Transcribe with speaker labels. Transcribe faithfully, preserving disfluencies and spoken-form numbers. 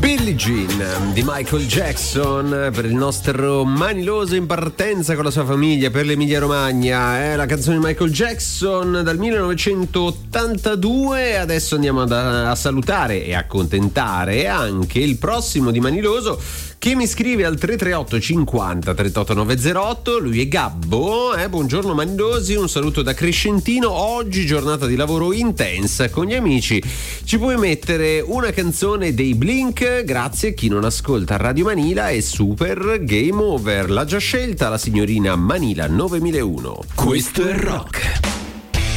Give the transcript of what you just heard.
Speaker 1: Billie Jean di Michael Jackson per il nostro Maniloso in partenza con la sua famiglia per l'Emilia Romagna. È la canzone di Michael Jackson dal millenovecentottantadue. Adesso andiamo ad, a salutare e accontentare anche il prossimo di Maniloso, che mi scrive al tre tre otto cinquanta trentotto novecentotto. Lui è Gabbo. Eh, buongiorno Manilosi, un saluto da Crescentino. Oggi giornata di lavoro intensa con gli amici. Ci puoi mettere una canzone dei Blink? Grazie a chi non ascolta Radio Manila è super game over. L'ha già scelta la signorina Manila novemilauno.
Speaker 2: Questo è rock.